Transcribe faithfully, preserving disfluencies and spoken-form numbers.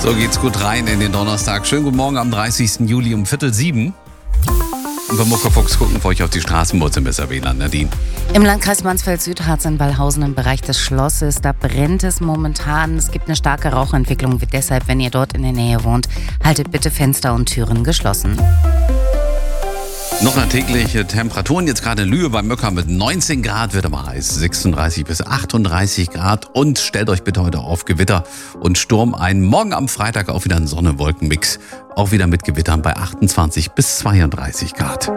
So geht's gut rein in den Donnerstag. Schönen guten Morgen am dreißigsten Juli um Viertel sieben. Und beim Muckefuchs gucken wir euch auf die Straßenboote im S R W-Land. Nadine. Im Landkreis Mansfeld-Südharz in Wallhausen im Bereich des Schlosses, da brennt es momentan. Es gibt eine starke Rauchentwicklung. Deshalb, wenn ihr dort in der Nähe wohnt, haltet bitte Fenster und Türen geschlossen. Noch tägliche Temperaturen, jetzt gerade in Lühe beim Möcker mit neunzehn Grad, wird aber heiß, sechsunddreißig bis achtunddreißig Grad. Und stellt euch bitte heute auf Gewitter und Sturm ein. Morgen am Freitag auch wieder ein Sonne-Wolken-Mix, auch wieder mit Gewittern bei achtundzwanzig bis zweiunddreißig Grad.